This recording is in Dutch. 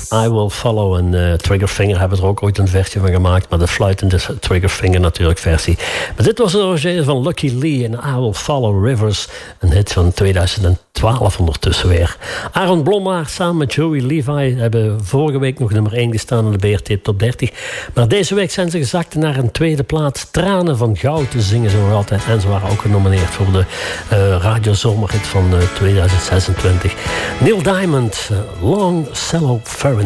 I Will Follow. En Triggerfinger hebben er ook ooit een versie van gemaakt. Maar de fluitende Triggerfinger natuurlijk versie. Maar dit was de origineel van Lucky Lee en I Will Follow Rivers. Een hit van 2012 ondertussen weer. Aaron Blommaert samen met Joey Levi hebben vorige week nog nummer 1 gestaan in de BRT Top 30. Maar deze week zijn ze gezakt naar een tweede plaats. Tranen van goud zingen ze nog altijd. En ze waren ook genomineerd voor de radiozomerhit van 2026. Neil Diamond, Long Cello Fairy.